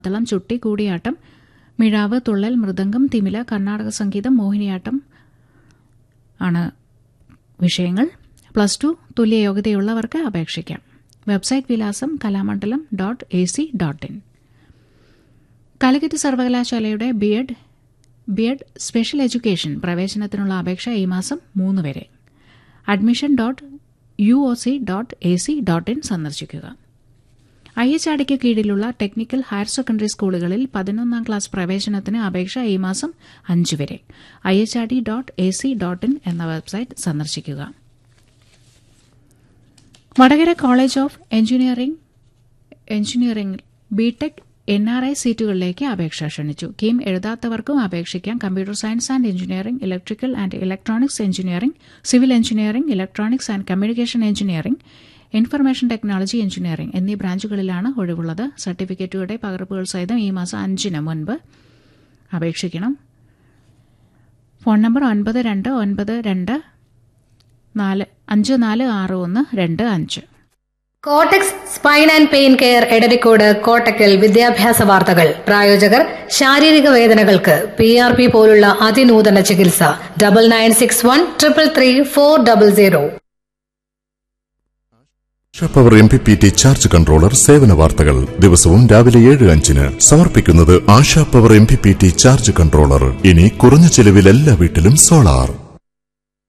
തളം, ചുട്ടി, കൂടിയാട്ടം, മിഴാവ്, തുള്ളൽ, മൃദംഗം, തിമില, കർണാടക സംഗീതം, മോഹിനിയാട്ടം ആണ് വിഷയങ്ങൾ. +2 തുല്യ യോഗ്യതയുള്ളവർക്ക് അപേക്ഷിക്കാം. വെബ്സൈറ്റ് വിലാസം kalamandlam.ac.in. കാലിക്കറ്റ് സർവകലാശാലയുടെ ബിഎഡ് സ്പെഷ്യൽ എഡ്യൂക്കേഷൻ പ്രവേശനത്തിനുള്ള അപേക്ഷ ഈ മാസം 3 വരെ. admission.uoc.ac.in സന്ദർശിക്കുക. IHRDക്ക് കീഴിലുള്ള ടെക്നിക്കൽ ഹയർ സെക്കൻഡറി സ്കൂളുകളിൽ 11ാം ക്ലാസ് പ്രവേശനത്തിന് അപേക്ഷ ഈ മാസം 5 വരെ. IHRD.ac.in എന്ന വെബ്സൈറ്റ് സന്ദർശിക്കുക. Vadakara college of engineering BTech NRI സീറ്റുകളിലേക്ക് അപേക്ഷ ക്ഷണിച്ചു. കീം എഴുതാത്തവർക്കും അപേക്ഷിക്കാം. Computer science and engineering, electrical and electronics engineering, civil engineering, electronics and communication engineering, information technology engineering എന്നീ ബ്രാഞ്ചുകളിലാണ് ഒഴിവുള്ളത്. സർട്ടിഫിക്കറ്റുകളുടെ പകർപ്പുകൾ സഹിതം ഈ മാസം 5 മുൻപ് അപേക്ഷിക്കണം. Phone number 9292546125. കോട്ടക്സ് spine and pain care Edarikode Kottakkal വിദ്യാഭ്യാസ വാർത്തകൾ. പ്രായോജകർ ശാരീരിക വേദനകൾക്ക് PRP പോലുള്ള അതിനൂതന ചികിത്സ. 9961333400. ആശാപവർ MPPT ചാർജ് കൺട്രോളർ സേവന വാർത്തകൾ ദിവസവും രാവിലെ 7:05 സമർപ്പിക്കുന്നത് ആശാപവർ MPPT ചാർജ് കൺട്രോളർ. ഇനി കുറഞ്ഞ ചെലവിൽ എല്ലാ വീട്ടിലും സോളാർ.